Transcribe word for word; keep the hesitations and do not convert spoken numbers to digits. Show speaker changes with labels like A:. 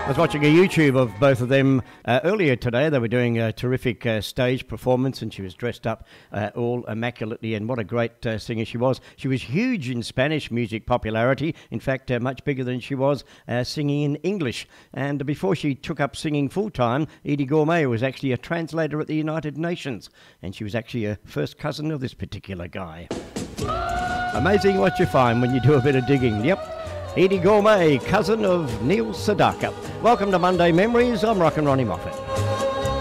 A: I was watching a YouTube of both of them uh, earlier today. They were doing a terrific uh, stage performance, and she was dressed up uh, all immaculately, and what a great uh, singer she was. She was huge in Spanish music popularity, in fact uh, much bigger than she was uh, singing in English. And before she took up singing full-time, Eydie Gormé was actually a translator at the United Nations, and she was actually a first cousin of this particular guy. Amazing what you find when you do a bit of digging. Yep. Eydie Gormé, cousin of Neil Sedaka. Welcome to Monday Memories. I'm Rock and Ronnie Moffat.